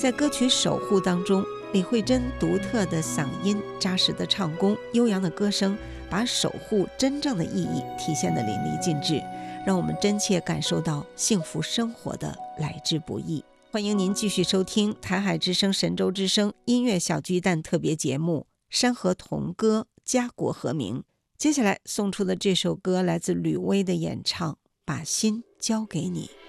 在歌曲《守护》当中，李慧珍独特的嗓音、扎实的唱功、悠扬的歌声，把守护真正的意义体现得淋漓尽致，让我们真切感受到幸福生活的来之不易。欢迎您继续收听台海之声神州之声音乐小巨蛋特别节目《山河同歌家国和鸣》。接下来送出的这首歌来自吕薇的演唱《把心交给你》。